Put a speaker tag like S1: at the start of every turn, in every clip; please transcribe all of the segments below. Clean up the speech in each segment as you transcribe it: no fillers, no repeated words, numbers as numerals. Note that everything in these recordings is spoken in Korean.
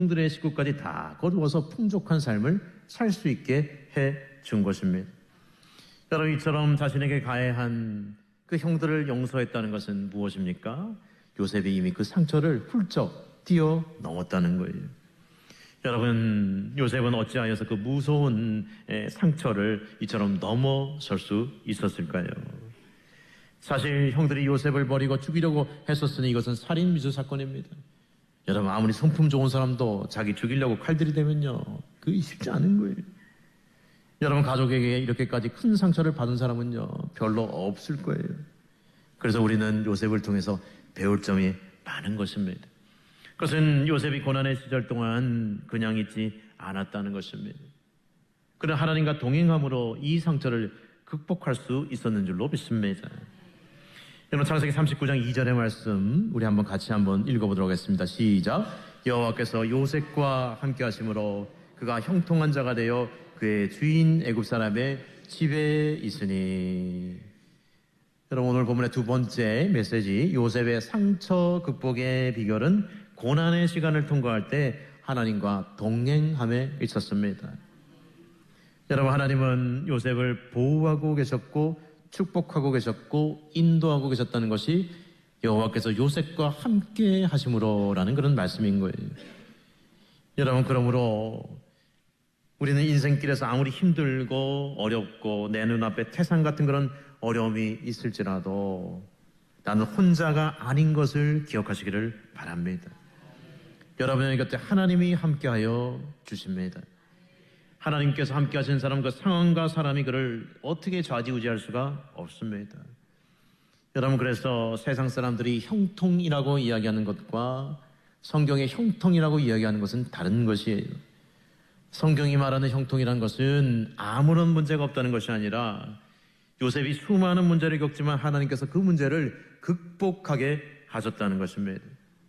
S1: 들의 식구까지 다 거두어서 풍족한 삶을 살 수 있게 해 준 것입니다. 여러분, 이처럼 자신에게 가해한 그 형들을 용서했다는 것은 무엇입니까? 요셉이 이미 그 상처를 훌쩍 뛰어넘었다는 거예요. 여러분, 요셉은 어찌하여서 그 무서운 상처를 이처럼 넘어설 수 있었을까요? 사실 형들이 요셉을 버리고 죽이려고 했었으니 이것은 살인 미수 사건입니다. 여러분, 아무리 성품 좋은 사람도 자기 죽이려고 칼들이 되면요, 그게 쉽지 않은 거예요. 여러분, 가족에게 이렇게까지 큰 상처를 받은 사람은요, 별로 없을 거예요. 그래서 우리는 요셉을 통해서 배울 점이 많은 것입니다. 그것은 요셉이 고난의 시절 동안 그냥 있지 않았다는 것입니다. 그는 하나님과 동행함으로 이 상처를 극복할 수 있었는 줄로 믿습니다. 여러분, 창세기 39장 2절의 말씀 우리 한번 같이 한번 읽어보도록 하겠습니다. 시작. 여호와께서 요셉과 함께 하심으로 그가 형통한 자가 되어 그의 주인 애굽 사람의 집에 있으니. 여러분, 오늘 본문의 두 번째 메시지, 요셉의 상처 극복의 비결은 고난의 시간을 통과할 때 하나님과 동행함에 있었습니다. 여러분, 하나님은 요셉을 보호하고 계셨고 축복하고 계셨고 인도하고 계셨다는 것이 여호와께서 요셉과 함께 하심으로라는 그런 말씀인 거예요. 여러분, 그러므로 우리는 인생길에서 아무리 힘들고 어렵고 내 눈앞에 태산 같은 그런 어려움이 있을지라도 나는 혼자가 아닌 것을 기억하시기를 바랍니다. 여러분의 곁에 하나님이 함께하여 주십니다. 하나님께서 함께 하신 사람, 그 상황과 사람이 그를 어떻게 좌지우지할 수가 없습니다. 여러분, 그래서 세상 사람들이 형통이라고 이야기하는 것과 성경의 형통이라고 이야기하는 것은 다른 것이에요. 성경이 말하는 형통이란 것은 아무런 문제가 없다는 것이 아니라 요셉이 수많은 문제를 겪지만 하나님께서 그 문제를 극복하게 하셨다는 것입니다.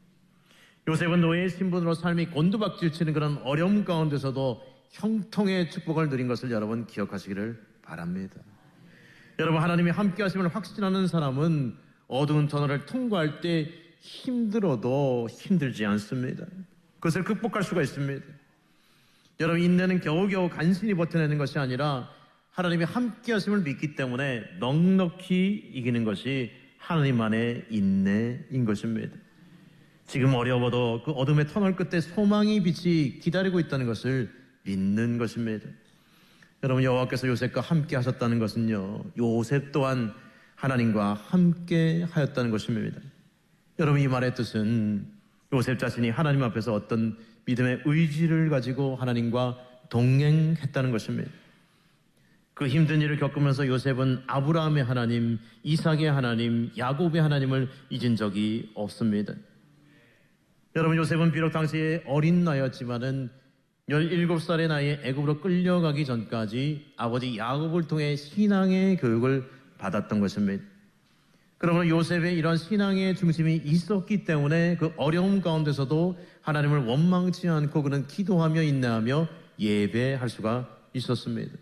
S1: 요셉은 노예의 신분으로 삶이 곤두박질치는 그런 어려움 가운데서도 형통의 축복을 누린 것을 여러분 기억하시기를 바랍니다. 여러분, 하나님이 함께 하심을 확신하는 사람은 어두운 터널을 통과할 때 힘들어도 힘들지 않습니다. 그것을 극복할 수가 있습니다. 여러분, 인내는 겨우겨우 간신히 버텨내는 것이 아니라 하나님이 함께 하심을 믿기 때문에 넉넉히 이기는 것이 하나님만의 인내인 것입니다. 지금 어려워도 그 어둠의 터널 끝에 소망의 빛이 기다리고 있다는 것을 믿는 것입니다. 여러분, 여호와께서 요셉과 함께 하셨다는 것은요, 요셉 또한 하나님과 함께 하였다는 것입니다. 여러분, 이 말의 뜻은 요셉 자신이 하나님 앞에서 어떤 믿음의 의지를 가지고 하나님과 동행했다는 것입니다. 그 힘든 일을 겪으면서 요셉은 아브라함의 하나님, 이삭의 하나님, 야곱의 하나님을 잊은 적이 없습니다. 여러분, 요셉은 비록 당시에 어린 나이였지만은 17살의 나이에 애굽으로 끌려가기 전까지 아버지 야곱을 통해 신앙의 교육을 받았던 것입니다. 그러므로 요셉의 이런 신앙의 중심이 있었기 때문에 그 어려움 가운데서도 하나님을 원망치 않고 그는 기도하며 인내하며 예배할 수가 있었습니다.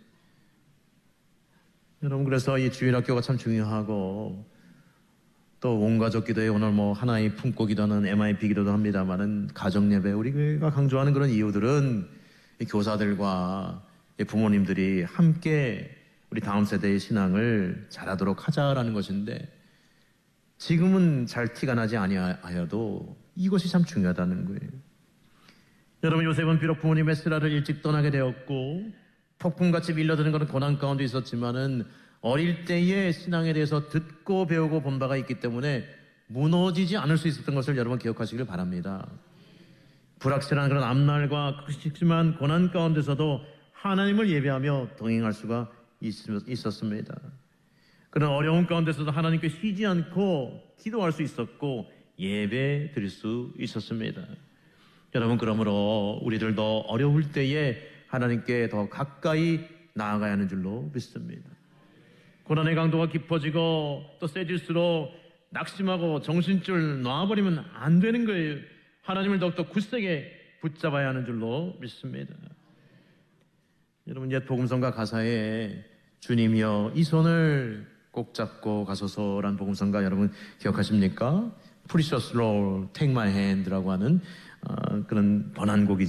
S1: 여러분, 그래서 이 주일학교가 참 중요하고 또 온가족 기도에 오늘 하나의 품고 기도하는 MIP 기도도 합니다만은 가정예배 우리가 강조하는 그런 이유들은 이 교사들과 이 부모님들이 함께 우리 다음 세대의 신앙을 잘하도록 하자라는 것인데 지금은 잘 티가 나지 아니하여도 이것이 참 중요하다는 거예요. 여러분, 요셉은 비록 부모님의 쓰라를 일찍 떠나게 되었고 폭풍같이 밀려드는 그런 고난 가운데 있었지만은 어릴 때의 신앙에 대해서 듣고 배우고 본 바가 있기 때문에 무너지지 않을 수 있었던 것을 여러분 기억하시길 바랍니다. 불확실한 그런 앞날과 극심한 고난 가운데서도 하나님을 예배하며 동행할 수가 있었습니다. 그런 어려운 가운데서도 하나님께 쉬지 않고 기도할 수 있었고 예배 드릴 수 있었습니다. 여러분, 그러므로 우리들도 어려울 때에 하나님께 더 가까이 나아가야 하는 줄로 믿습니다. 고난의 강도가 깊어지고 또 세질수록 낙심하고 정신줄 놔버리면 안 되는 거예요. 하나님을 더욱더 굳세게 붙잡아야 하는 줄로 믿습니다. 여러분, 옛 복음성가 가사에 주님이여 이 손을 꼭 잡고 가소서란 복음성가 여러분 기억하십니까? Precious Lord, take my hand라고 하는 그런 번안곡이죠.